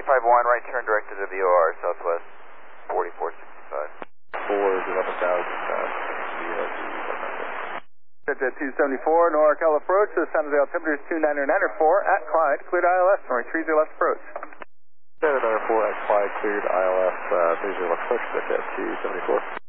351, right turn directed to the OR, southwest, 4465. 4 at 274, NorCal approach, the San Jose altimeter is 299 or 4 at Clyde, cleared ILS, runway 30 left approach. 794 at Clyde, cleared ILS, 30 left approach, at 274.